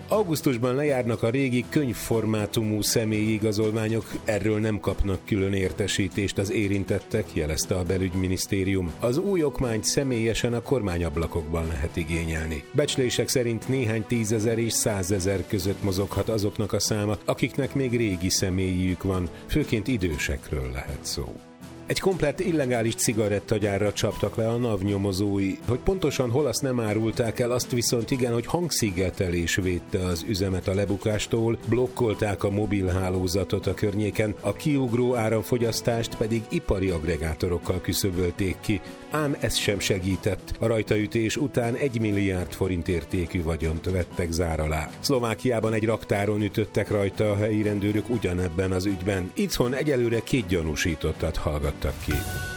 Augusztusban lejárnak a régi könyvformátumú személyi igazolványok, erről nem kapnak külön értesítést az érintettek, jelezte a belügyminisztérium. Az új okmányt személyesen a kormányablakokban lehet igényelni. Becslések szerint néhány 10 000 és 100 000 között mozoghat azoknak a száma, akiknek még régi személyijük van, főként idősekről lehet szó. Egy komplett illegális cigarettagyárra csaptak le a NAV nyomozói. Hogy pontosan hol, azt nem árulták el, azt viszont igen, hogy hangszigetelés védte az üzemet a lebukástól, blokkolták a mobilhálózatot a környéken, a kiugró áramfogyasztást pedig ipari agregátorokkal küszöbölték ki. Ám ez sem segített. A rajtaütés után 1 milliárd forint értékű vagyont vettek zár alá. Szlovákiában egy raktáron ütöttek rajta a helyi rendőrök ugyanebben az ügyben. Itthon egyelőre 2 gyanúsítottat hallgattak ki.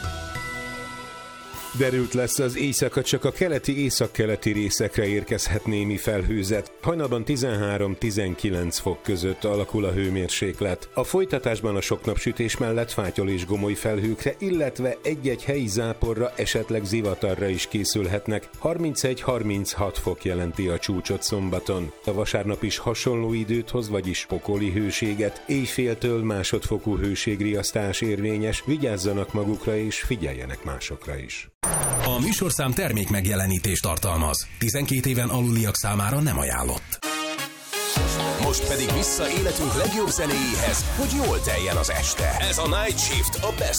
Derült lesz az éjszaka, csak a keleti-északkeleti részekre érkezhet némi felhőzet. Hajnalban 13-19 fok között alakul a hőmérséklet. A folytatásban a sok napsütés mellett fátyol és gomoly felhőkre, illetve egy-egy helyi záporra, esetleg zivatarra is készülhetnek. 31-36 fok jelenti a csúcsot szombaton. A vasárnap is hasonló időt hoz, vagyis pokoli hőséget. Éjféltől másodfokú hőségriasztás érvényes, vigyázzanak magukra és figyeljenek másokra is. A műsorszám termék megjelenítést tartalmaz. 12 éven aluliak számára nem ajánlott. Most pedig vissza életünk legjobb zenéjéhez, hogy jól teljen az este. Ez a Night Shift, a Best